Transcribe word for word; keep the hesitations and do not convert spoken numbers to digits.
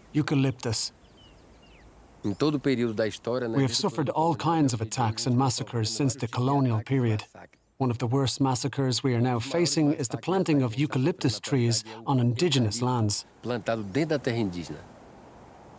Eucalyptus. We have suffered all kinds of attacks and massacres since the colonial period. One of the worst massacres we are now facing is the planting of eucalyptus trees on indigenous lands.